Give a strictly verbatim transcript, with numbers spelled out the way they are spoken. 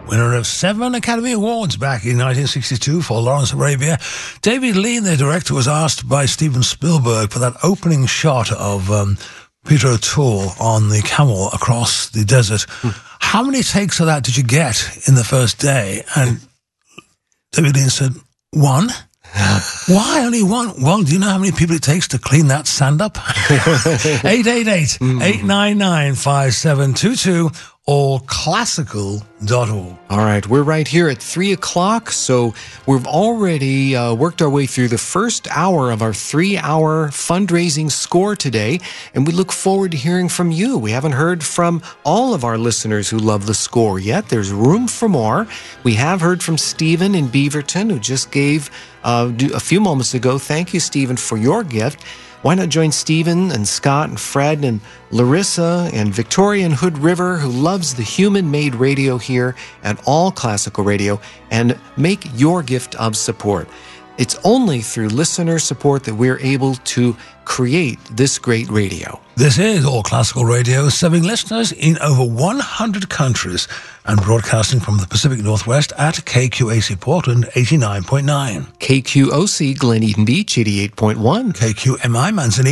winner of seven Academy Awards back in nineteen sixty-two for Lawrence of Arabia. David Lean, the director, was asked by Steven Spielberg for that opening shot of um, Peter O'Toole on the camel across the desert. Hmm. How many takes of that did you get in the first day? And David Lean said, one. Why only one? Well, do you know how many people it takes to clean that sand up? eight eight eight, eight nine nine, five seven two two, all classical dot org. All right, we're right here at three o'clock, so we've already uh, worked our way through the first hour of our three-hour fundraising score today, and we look forward to hearing from you. We haven't heard from all of our listeners who love the score yet. There's room for more. We have heard from Stephen in Beaverton, who just gave uh, a few moments ago. Thank you, Stephen, for your gift. Why not join Stephen and Scott and Fred and Larissa and Victoria and Hood River, who loves the human-made radio here at All Classical Radio, and make your gift of support. It's only through listener support that we're able to create this great radio. This is All Classical Radio, serving listeners in over one hundred countries and broadcasting from the Pacific Northwest at K Q A C Portland eighty-nine point nine. K Q O C Glen Eden Beach eighty-eight point one. K Q M I Manzanillo